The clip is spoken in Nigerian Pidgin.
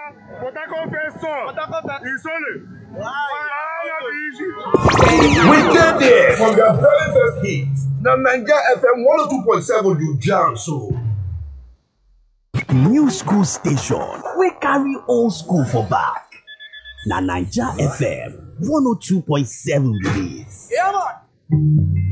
We did it from the very first hit. Now Naija FM 102.7 you jam so. New school station we carry old school for back. Na Naija FM 102.7 release. Yeah, man.